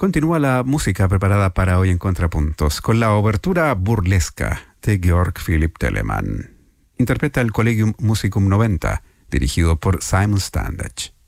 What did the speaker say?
Continúa la música preparada para hoy en Contrapuntos con la obertura burlesca de Georg Philipp Telemann. Interpreta el Collegium Musicum 90, dirigido por Simon Standage.